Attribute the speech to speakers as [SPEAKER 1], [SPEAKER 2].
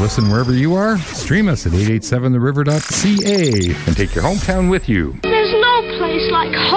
[SPEAKER 1] listen wherever you are. Stream us at 887theriver.ca and take your hometown with you.
[SPEAKER 2] There's no place like home.